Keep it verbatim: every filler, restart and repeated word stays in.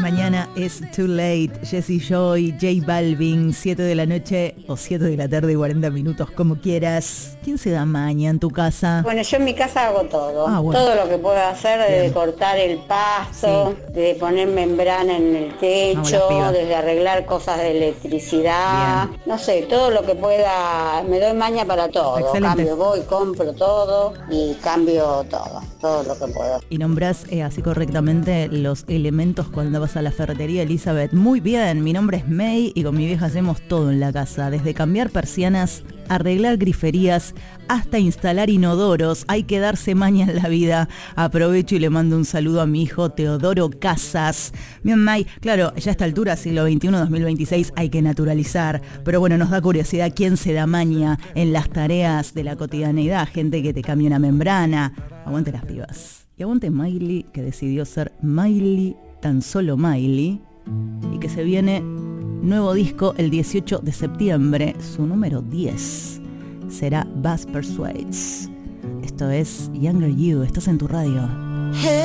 Mañana es Too Late, Jessie Joy, J Balvin, siete de la noche o siete de la tarde, cuarenta minutos, como quieras. ¿Quién se da maña en tu casa? Bueno, yo en mi casa hago todo. Ah, bueno. Todo lo que puedo hacer, desde Bien. cortar el pasto, Sí. de poner membrana en el Vamos, techo, las pibas. desde arreglar cosas de electricidad. Bien. No sé, todo lo que pueda, me doy maña para todo. Excelente. Cambio, voy, compro todo y cambio todo, todo lo que puedo. Y nombrás eh, así correctamente los elementos cuando vas a la ferretería, Elizabeth. Muy bien, mi nombre es May y con mi vieja hacemos todo en la casa, desde cambiar persianas, arreglar griferías, hasta instalar inodoros. Hay que darse maña en la vida. Aprovecho y le mando un saludo a mi hijo Teodoro Casas. Bien, May, claro, ya a esta altura, siglo veintiuno, dos mil veintiséis, hay que naturalizar. Pero bueno, nos da curiosidad quién se da maña en las tareas de la cotidianeidad. Gente que te cambia una membrana. Aguante las pibas. Y aguante Miley, que decidió ser Miley, tan solo Miley, y que se viene nuevo disco el dieciocho de septiembre, su número diez será Bass Persuades. Esto es Younger You, estás en tu radio.